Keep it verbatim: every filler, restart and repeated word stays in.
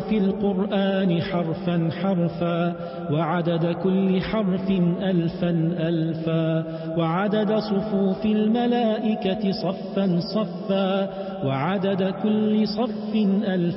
حروف القرآن حرفا حرفا وعدد كل حرف ألفا ألفا وعدد صفوف الملائكة صفا صفا وعدد كل صف ألف